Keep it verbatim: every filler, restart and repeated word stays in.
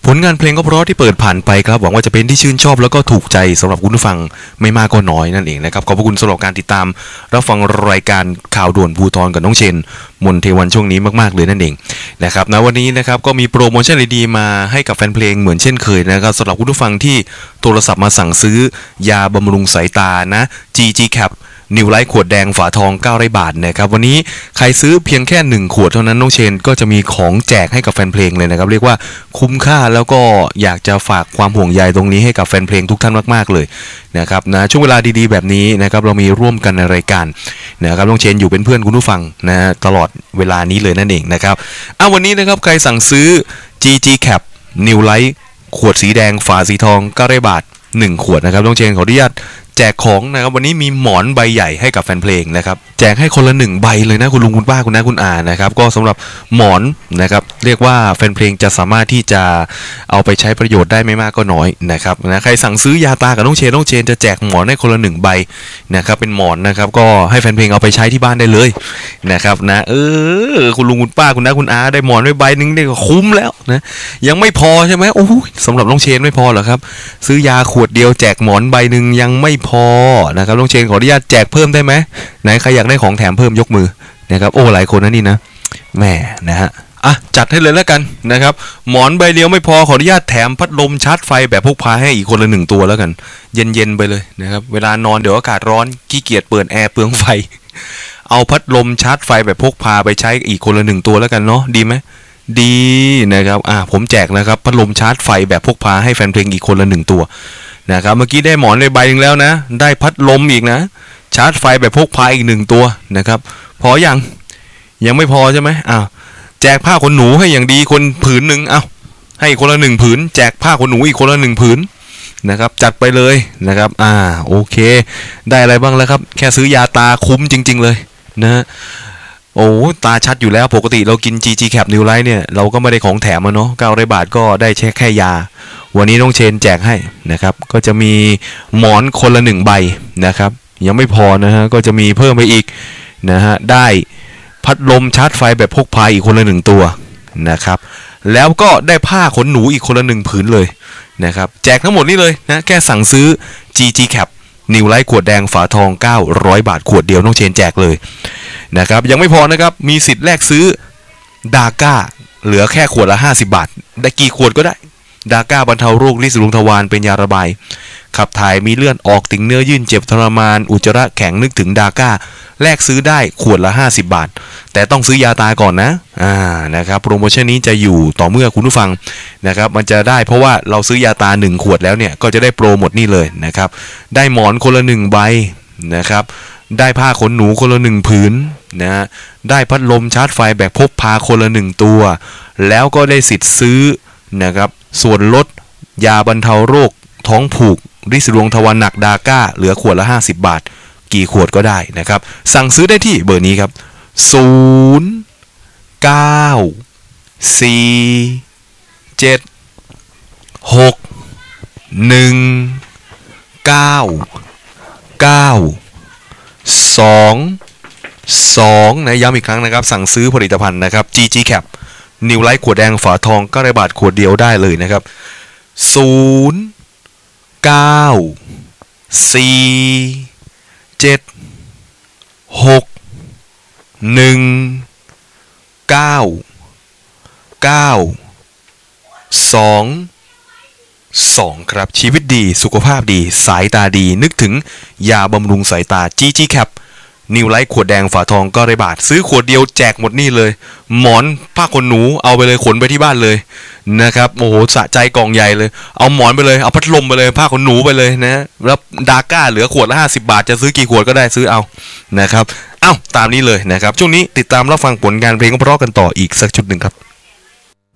ผลงานเพลงก็เพราะที่เปิดผ่านไปครับหวังว่าจะเป็นที่ชื่นชอบแล้วก็ถูกใจสำหรับคุณผู้ฟังไม่มากก็น้อยนั่นเองนะครับขอบพระคุณสำหรับการติดตามรับฟังรายการข่าวด่วนภูธรกับน้องเชนมนเทวันช่วงนี้มากๆเลยนั่นเองนะครับณวันนี้นะครับก็มีโปรโมชั่นดีๆมาให้กับแฟนเพลงเหมือนเช่นเคยนะครับสำหรับคุณผู้ฟังที่โทรศัพท์มาสั่งซื้อยาบำรุงสายตานะ จี จี Capนิวไลท์ขวดแดงฝาทองเก้าร้อยบาทนะครับวันนี้ใครซื้อเพียงแค่หนึ่งขวดเท่านั้นน้องเชนก็จะมีของแจกให้กับแฟนเพลงเลยนะครับเรียกว่าคุ้มค่าแล้วก็อยากจะฝากความห่วงใยตรงนี้ให้กับแฟนเพลงทุกท่านมากๆเลยนะครับนะช่วงเวลาดีๆแบบนี้นะครับเรามีร่วมกันในรายการนะครับน้องเชนอยู่เป็นเพื่อนคุณผู้ฟังนะตลอดเวลานี้เลยนั่นเองนะครับอ้าววันนี้นะครับใครสั่งซื้อ จี จี Cap นิวไลท์ขวดสีแดงฝาสีทองเก้าร้อยบาทหนึ่งขวดนะครับน้องเชนขออนุญาตแจกของนะครับวันนี้มีหมอนใบใหญ่ให้กับแฟนเพลงนะครับแจกให้คนละหนึ่งใบเลยนะคุณลุงคุณป้าคุณน้าคุณอานะครับก็สำหรับหมอนนะครับเรียกว่าแฟนเพลงจะสามารถที่จะเอาไปใช้ประโยชน์ได้ไม่มากก็น้อยนะครับนะใครสั่งซื้อยาตากับน้องเชนน้องเชนจะแจกหมอนให้คนละหนึ่งใบนะครับเป็นหมอนนะครับก็ให้แฟนเพลงเอาไปใช้ที่บ้านได้เลยนะครับนะเออคุณลุงคุณป้าคุณน้าคุณอาได้หมอนไว้ใบนึงได้ก็คุ้มแล้วนะยังไม่พอใช่ไหมโอ้ยสำหรับน้องเชนไม่พอหรอครับซื้อยาขวดเดียวแจกหมอนใบนึงยังไม่พอนะครับน้องเชนขออนุญาตแจกเพิ่มได้ไหมไหนใครอยากได้ของแถมเพิ่มยกมือนะครับโอ้หลายคนนะนี่นะแม่นะฮะอ่ะจัดให้เลยแล้วกันนะครับหมอนใบเดียวไม่พอขออนุญาตแถมพัดลมชาร์จไฟแบบพกพาให้อีกคนละหนึ่งตัวแล้วกันเย็นๆไปเลยนะครับเวลานอนเดี๋ยวอากาศร้อนขี้เกียจเปิดแอร์เปลืองไฟเอาพัดลมชาร์จไฟแบบพกพาไปใช้อีกคนละหนึ่งตัวแล้วกันเนาะดีไหมดีนะครับอ่ะผมแจกนะครับพัดลมชาร์จไฟแบบพกพาให้แฟนเพลงอีกคนละหนึ่งตัวนะครับเมื่อกี้ได้หมอนในใบนึงแล้วนะได้พัดลมอีกนะชาร์จไฟแบบพกพาอีกหนึ่งตัวนะครับพอยังยังไม่พอใช่ไหมอ้าวแจกผ้าขนหนูให้อย่างดีคนผืนหนึ่งอ้าวให้คนละหนึ่งผืนแจกผ้าขนหนูอีกคนละหนึ่งผืนนะครับจัดไปเลยนะครับอ่าโอเคได้อะไรบ้างแล้วครับแค่ซื้อยาตาคุ้มจริงๆเลยนะโอ้ตาชัดอยู่แล้วปกติเรากิน จี จี Cap New Light เนี่ยเราก็ไม่ได้ของแถมมาเนาะเก้าร้อยบาทก็ได้แค่แค่ยาวันนี้น้องเชนแจกให้นะครับก็จะมีหมอนคนละหนึ่งใบนะครับยังไม่พอนะฮะก็จะมีเพิ่มไปอีกนะฮะได้พัดลมชาร์จไฟแบบพกพาอีกคนละหนึ่งตัวนะครับแล้วก็ได้ผ้าขนหนูอีกคนละหนึ่งผืนเลยนะครับแจกทั้งหมดนี้เลยนะแค่สั่งซื้อ จี จี Cap New Light ขวดแดงฝาทองเก้าร้อยบาทขวดเดียวน้องเชนแจกเลยนะครับยังไม่พอนะครับมีสิทธิ์แลกซื้อดาก้าเหลือแค่ขวดละห้าสิบบาทได้กี่ขวดก็ได้ดาก้าบรรเทาโรคลิ้นลุงทวารเป็นยาระบายขับถ่ายมีเลือดออกติ่งเนื้อยื่นเจ็บทรมานอุจจาระแข็งนึกถึงดาก้าแลกซื้อได้ขวดละห้าสิบบาทแต่ต้องซื้อยาตาก่อนนะอ่านะครับโปรโมชั่นนี้จะอยู่ต่อเมื่อคุณผู้ฟังนะครับมันจะได้เพราะว่าเราซื้อยาตาหนึ่งขวดแล้วเนี่ยก็จะได้โปรหมดนี่เลยนะครับได้หมอนคนละหนึ่งใบนะครับได้ผ้าขนหนูคนละหนึ่งผืนนะฮะได้พัดลมชาร์จไฟแบบพกพาคนละหนึ่งตัวแล้วก็ได้สิทธิ์ซื้อนะครับส่วนลดยาบรรเทาโรคท้องผูกริดวงทวารหนักดาก้าเหลือขวดละห้าสิบบาทกี่ขวดก็ได้นะครับสั่งซื้อได้ที่เบอร์นี้ครับศูนย์ เก้า สี่ เจ็ด หก หนึ่ง เก้า เก้า สอง สองนะย้ำอีกครั้งนะครับสั่งซื้อผลิตภัณฑ์นะครับ จี จี Cap New Light ขวดแดงฝาทองเก้าร้อยบาทขวดเดียวได้เลยนะครับศูนย์ เก้า สี่ เจ็ด หก หนึ่ง เก้า เก้า สอง สองครับชีวิตดีสุขภาพดีสายตาดีนึกถึงยาบำรุงสายตา จี จี Capนิวไลท์ขวดแดงฝาทองก็ได้บาทซื้อขวดเดียวแจกหมดนี่เลยหมอนผ้าขนหนูเอาไปเลยขนไปที่บ้านเลยนะครับโอ้โหสะใจกองใหญ่เลยเอาหมอนไปเลยเอาพัดลมไปเลยผ้าขนหนูไปเลยนะแล้วดาก้าเหลือขวดละห้าสิบบาทจะซื้อกี่ขวดก็ได้ซื้อเอานะครับเอ้าตามนี้เลยนะครับช่วงนี้ติดตามรับฟังผลงานเพลงเพราะกันต่ออีกสักชุดหนึ่งครับ